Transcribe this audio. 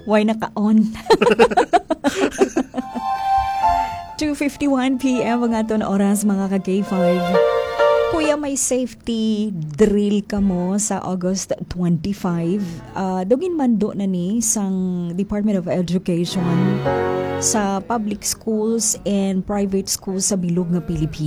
Why naka-on? 2:51 p.m. ang aton oras mga ka-K5. Kuya, may safety drill ka mo sa August 25. Dugin mando na ni sang Department of Education sa public schools and private schools sa bilog nga Pilipinas.